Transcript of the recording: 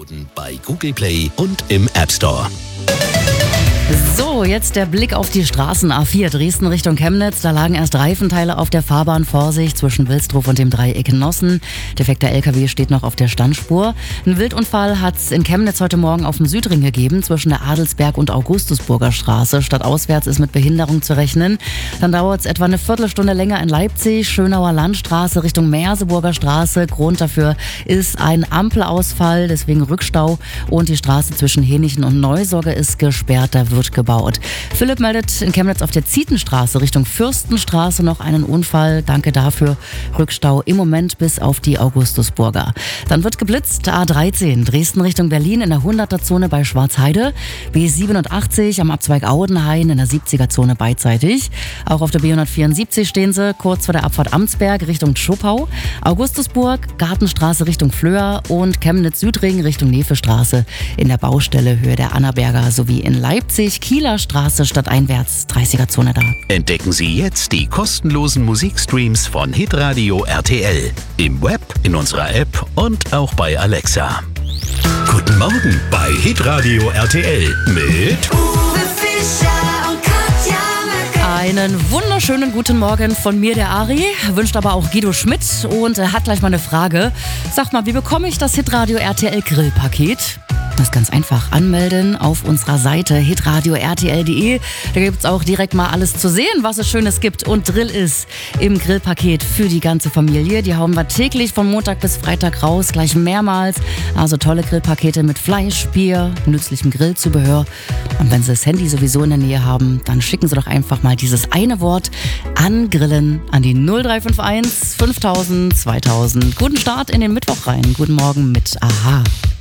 Downloaden bei Google Play und im App Store. So, jetzt der Blick auf die Straßen A4 Dresden Richtung Chemnitz. Da lagen erst Reifenteile auf der Fahrbahn. Vorsicht zwischen Wilsdruf und dem Dreieck Nossen. Defekter LKW steht noch auf der Standspur. Ein Wildunfall hat es in Chemnitz heute Morgen auf dem Südring gegeben, zwischen der Adelsberg- und Augustusburger Straße. Stadtauswärts ist mit Behinderung zu rechnen. Dann dauert es etwa eine Viertelstunde länger in Leipzig, Schönauer Landstraße Richtung Merseburger Straße. Grund dafür ist ein Ampelausfall, deswegen Rückstau. Und die Straße zwischen Henichen und Neusorge ist gesperrt, da wird gebaut. Philipp meldet in Chemnitz auf der Zietenstraße Richtung Fürstenstraße noch einen Unfall. Danke dafür. Rückstau im Moment bis auf die Augustusburger. Dann wird geblitzt. A13 Dresden Richtung Berlin in der 100er-Zone bei Schwarzheide. B87 am Abzweig Audenhain in der 70er-Zone beidseitig. Auch auf der B174 stehen sie kurz vor der Abfahrt Amtsberg Richtung Tschopau. Augustusburg, Gartenstraße Richtung Flöa und Chemnitz-Südring Richtung Nefestraße in der Baustelle Höhe der Annaberger sowie in Leipzig Kieler Straße stadteinwärts 30er-Zone da. Entdecken Sie jetzt die kostenlosen Musikstreams von Hitradio RTL. Im Web, in unserer App und auch bei Alexa. Guten Morgen bei Hitradio RTL mit Uwe Fischer und Katja Möcke. Einen wunderschönen guten Morgen von mir, der Ari. Wünscht aber auch Guido Schmidt und hat gleich mal eine Frage. Sag mal, wie bekomme ich das Hitradio RTL Grillpaket? Das ist ganz einfach. Anmelden auf unserer Seite hitradio-rtl.de. Da gibt es auch direkt mal alles zu sehen, was es Schönes gibt und Drill ist im Grillpaket für die ganze Familie. Die hauen wir täglich von Montag bis Freitag raus, gleich mehrmals. Also tolle Grillpakete mit Fleisch, Bier, nützlichem Grillzubehör. Und wenn Sie das Handy sowieso in der Nähe haben, dann schicken Sie doch einfach mal dieses eine Wort an Grillen an die 0351 5000 2000. Guten Start in den Mittwoch rein. Guten Morgen mit Aha.